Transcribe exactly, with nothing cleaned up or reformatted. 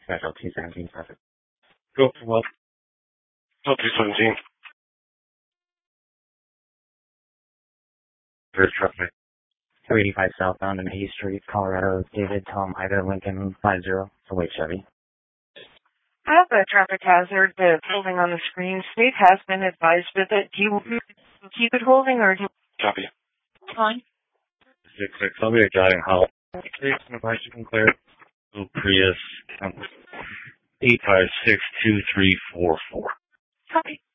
Special two seventeen traffic. Go for what? Oh, two seventeen. First traffic. two eighty-five southbound on A Street, Colorado, David, Tom, Ida, Lincoln, five zero. So wait, Chevy. I have a traffic hazard that's holding on the screen. State has been advised with it. Do you keep it holding or do you... Copy. Fine. six six, I'll be driving home. Please, advice you can clear. Blue Prius, um, eight five six two three four four. Copy.